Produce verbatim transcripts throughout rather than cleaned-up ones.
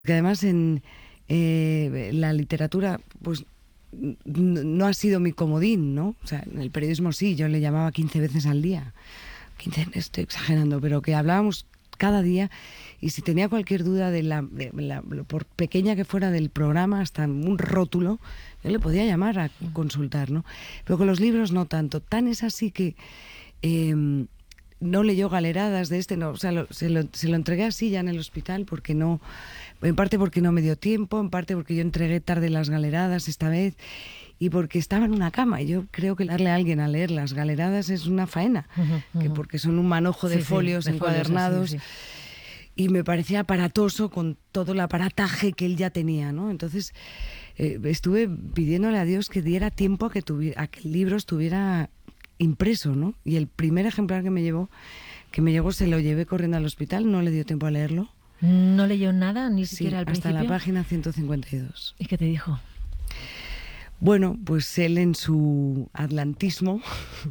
Que además en eh, la literatura, pues n- no ha sido mi comodín, ¿no? O sea, en el periodismo sí, yo le llamaba quince veces al día. quince, estoy exagerando, pero que hablábamos cada día y si tenía cualquier duda de la, de la- por pequeña que fuera del programa, hasta un rótulo, yo le podía llamar a consultar, ¿no? Pero con los libros no tanto. Tan es así que eh, no leyó Galeradas de este, no, o sea, lo- se, lo, se lo entregué así ya en el hospital porque no, en parte porque no me dio tiempo, en parte porque yo entregué tarde las Galeradas esta vez y porque estaba en una cama y yo creo que darle a alguien a leer las Galeradas es una faena, Ujú, que ujú. porque son un manojo de Sí, sí, folios de folios así, encuadernados sí. y me parecía aparatoso con todo el aparataje que él ya tenía, ¿no? Entonces eh, estuve pidiéndole a Dios que diera tiempo a que, tuvi- a que el libro estuviera impreso, ¿no? Y el primer ejemplar que me llevó, que me llegó, se lo llevé corriendo al hospital, no le dio tiempo a leerlo. ¿No leyó nada, ni Sí, siquiera al hasta la principio? página ciento cincuenta y dos. ¿Y qué te dijo? Bueno, pues él en su atlantismo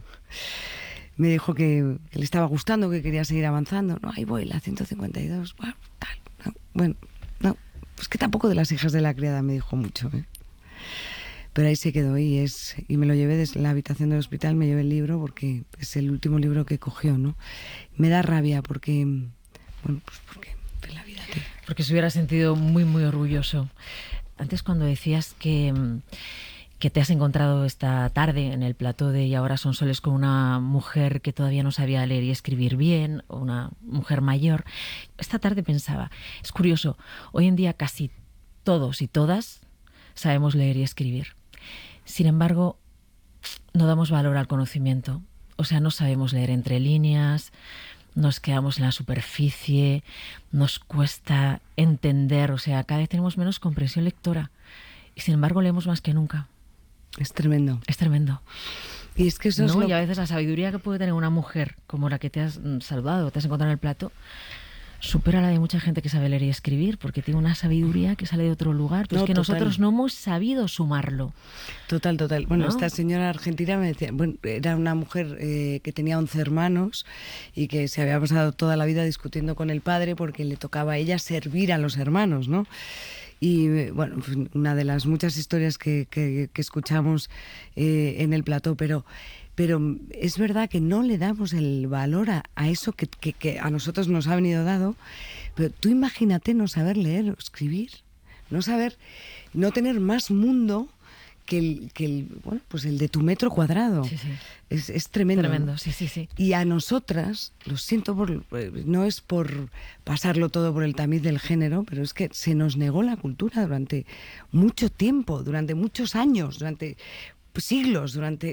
me dijo que, que le estaba gustando, que quería seguir avanzando. No, ahí voy, la ciento cincuenta y dos. Bueno, tal, no, bueno, no, pues que tampoco de Las hijas de la criada me dijo mucho, ¿eh? Pero ahí se quedó y es y me lo llevé desde la habitación del hospital, me llevé el libro porque es el último libro que cogió, ¿no? Me da rabia porque, bueno, pues porque en la vida te... Porque se hubiera sentido muy, muy orgulloso. Antes cuando decías que, mm, que te has encontrado esta tarde en el plató de Y ahora son soles con una mujer que todavía no sabía leer y escribir bien, una mujer mayor, esta tarde pensaba, es curioso, hoy en día casi todos y todas sabemos leer y escribir. Sin embargo, no damos valor al conocimiento. O sea, no sabemos leer entre líneas, nos quedamos en la superficie, nos cuesta entender, o sea, cada vez tenemos menos comprensión lectora y sin embargo leemos más que nunca. Es tremendo. Es tremendo. Y es que eso es ¿No? lo... Y a veces la sabiduría que puede tener una mujer como la que te has mm, saludado, te has encontrado en el plato, supera la de mucha gente que sabe leer y escribir, porque tiene una sabiduría que sale de otro lugar. Pero No, es que total. nosotros no hemos sabido sumarlo. Total, total. Bueno, ¿No? esta señora argentina me decía, bueno, era una mujer eh, que tenía once hermanos y que se había pasado toda la vida discutiendo con el padre porque le tocaba a ella servir a los hermanos, ¿no? Y eh, bueno, pues, una de las muchas historias que, que, que escuchamos eh, en el plató, pero, pero es verdad que no le damos el valor a, a eso que, que, que a nosotros nos ha venido dado. Pero tú imagínate no saber leer o escribir, no saber, no tener más mundo que el, que el, bueno, pues el de tu metro cuadrado. Sí, sí. Es, es tremendo. Tremendo, ¿no? sí, sí, sí. Y a nosotras, lo siento, por, no es por pasarlo todo por el tamiz del género, pero es que se nos negó la cultura durante mucho tiempo, durante muchos años, durante siglos, durante...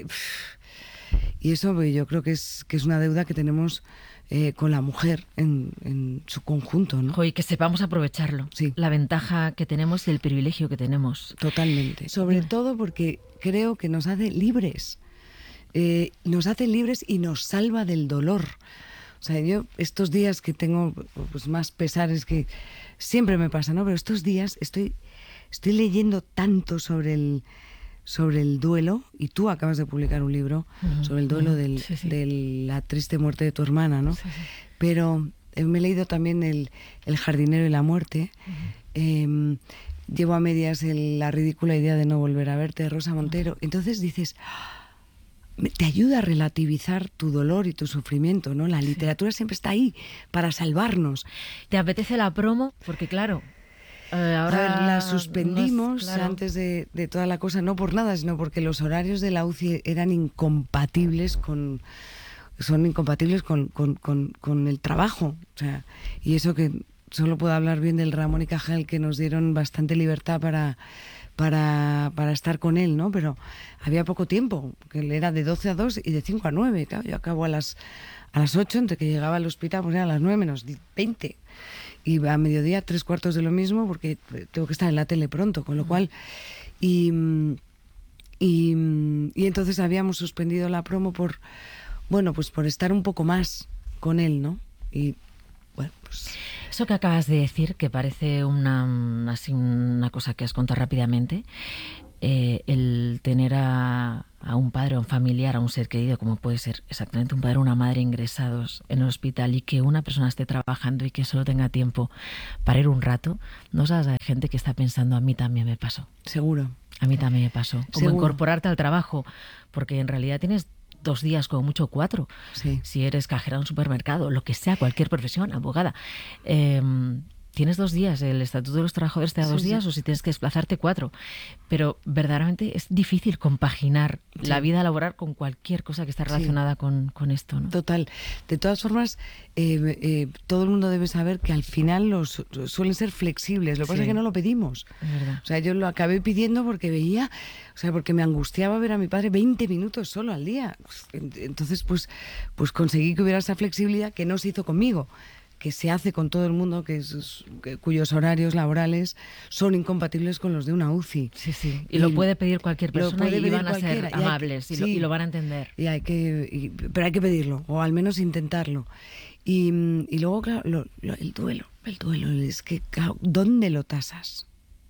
Y eso yo creo que es, que es una deuda que tenemos eh, con la mujer en, en su conjunto, ¿no? Jo, y que sepamos aprovecharlo. Sí. La ventaja que tenemos y el privilegio que tenemos. Totalmente. Sobre Dime. todo porque creo que nos hace libres. Eh, nos hace libres y nos salva del dolor. O sea, yo estos días que tengo pues, más pesares que siempre me pasa, ¿no? Pero estos días estoy, estoy leyendo tanto sobre el, sobre el duelo, y tú acabas de publicar un libro uh-huh, sobre el duelo uh-huh, del, sí, sí. de la triste muerte de tu hermana, ¿no? Sí, sí. Pero eh, me he leído también el, el jardinero y la muerte. Uh-huh. Eh, llevo a medias el, la ridícula idea de no volver a verte, de Rosa Montero. Uh-huh. Entonces dices... te ayuda a relativizar tu dolor y tu sufrimiento, ¿no? La literatura sí. siempre está ahí para salvarnos. ¿Te apetece la promo? Porque claro, eh, ahora... A ver, la suspendimos no es, claro. antes de, de toda la cosa, no por nada, sino porque los horarios de la U C I eran incompatibles con... son incompatibles con, con, con, con el trabajo. O sea, y eso que solo puedo hablar bien del Ramón y Cajal, que nos dieron bastante libertad para... Para, para estar con él, ¿no? Pero había poco tiempo, que él era de doce a dos y de cinco a nueve, claro, yo acabo a las, a las ocho, entre que llegaba al hospital, pues era a las nueve menos veinte, y a mediodía tres cuartos de lo mismo, porque tengo que estar en la tele pronto, con lo cual, y, y, y entonces habíamos suspendido la promo por, bueno, pues por estar un poco más con él, ¿no? Y bueno, pues... Eso que acabas de decir, que parece una, así una cosa que has contado rápidamente, eh, el tener a, a un padre, a un familiar, a un ser querido, como puede ser exactamente un padre o una madre ingresados en el hospital y que una persona esté trabajando y que solo tenga tiempo para ir un rato, no sabes, hay gente que está pensando, a mí también me pasó. Seguro. A mí también me pasó. Como Seguro. Incorporarte al trabajo, porque en realidad tienes dos días, como mucho cuatro. Sí. Si eres cajera de un supermercado, lo que sea, cualquier profesión, abogada. Eh, tienes dos días, el Estatuto de los Trabajadores te da sí, dos días sí. o si tienes que desplazarte cuatro. Pero verdaderamente es difícil compaginar sí. la vida laboral con cualquier cosa que esté relacionada sí. con, con esto, ¿no? Total. De todas formas, eh, eh, todo el mundo debe saber que al final los suelen ser flexibles. Lo que sí. pasa es que no lo pedimos. Es verdad. O sea, yo lo acabé pidiendo porque veía, o sea, porque me angustiaba ver a mi padre veinte minutos solo al día. Entonces, pues, pues conseguí que hubiera esa flexibilidad que no se hizo conmigo, que se hace con todo el mundo, que es, que, cuyos horarios laborales son incompatibles con los de una U C I. Sí, sí. Y, y lo puede pedir cualquier persona y van a ser amables y, que, y, lo, sí, y lo van a entender. Y hay que, y, pero hay que pedirlo, o al menos intentarlo. Y, y luego, claro, lo, lo, el duelo, el duelo, es que, claro, ¿dónde lo tasas?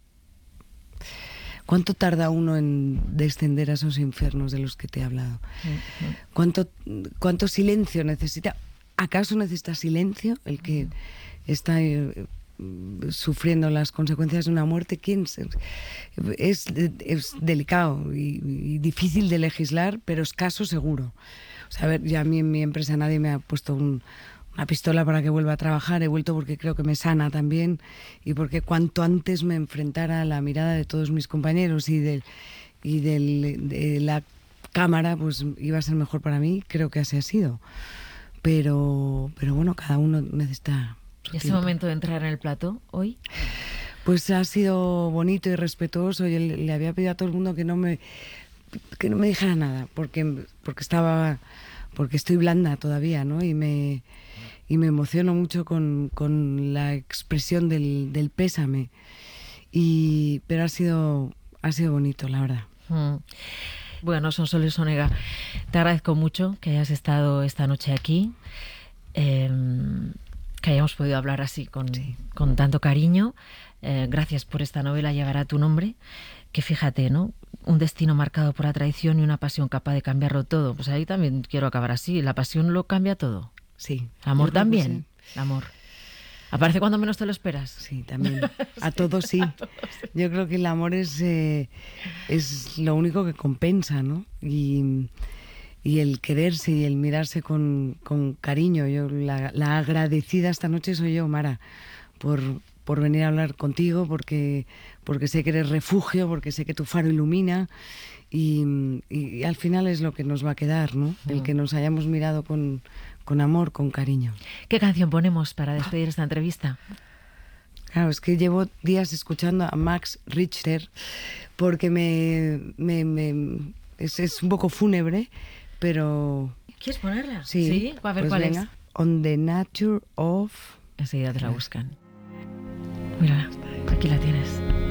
¿Cuánto tarda uno en descender a esos infiernos de los que te he hablado? Uh-huh. ¿Cuánto, cuánto silencio necesita? ¿Acaso necesita silencio el que está eh, sufriendo las consecuencias de una muerte? ¿Quién se, es, es delicado y, y difícil de legislar, pero escaso seguro. O sea, a ver, ya a mí en mi empresa nadie me ha puesto un, una pistola para que vuelva a trabajar. He vuelto porque creo que me sana también y porque cuanto antes me enfrentara a la mirada de todos mis compañeros y, del, y del, de la cámara, pues iba a ser mejor para mí. Creo que así ha sido. Pero, pero bueno, cada uno necesita su ¿Y ese tiempo. momento de entrar en el plató hoy? Pues ha sido bonito y respetuoso. Yo le, le había pedido a todo el mundo que no me que no me dijera nada, porque porque estaba porque estoy blanda todavía, ¿no? Y me y me emociono mucho con, con la expresión del, del pésame. Y pero ha sido ha sido bonito, la verdad. Mm. Bueno, Sonsoles Onega, te agradezco mucho que hayas estado esta noche aquí, eh, que hayamos podido hablar así con, sí. con tanto cariño. Eh, gracias por esta novela Llegará tu nombre, que fíjate, ¿no? Un destino marcado por la traición y una pasión capaz de cambiarlo todo. Pues ahí también quiero acabar así. La pasión lo cambia todo. Sí. El amor también. Sí. El amor. Aparece cuando menos te lo esperas. Sí, también. A todos sí. A todos, sí. Yo creo que el amor es, eh, es lo único que compensa, ¿no? Y, y el quererse y el mirarse con, con cariño. Yo la, la agradecida esta noche soy yo, Mara, por, por venir a hablar contigo, porque, porque sé que eres refugio, porque sé que tu faro ilumina. Y, y, y al final es lo que nos va a quedar, ¿no? Mm. El que nos hayamos mirado con... con amor, con cariño. ¿Qué canción ponemos para despedir esta entrevista? Claro, es que llevo días escuchando a Max Richter porque me, me, me es, es un poco fúnebre, pero... ¿Quieres ponerla? Sí, ¿Sí? A ver pues cuál venga. es. On the Nature of... Enseguida te la buscan. Mírala, aquí la tienes.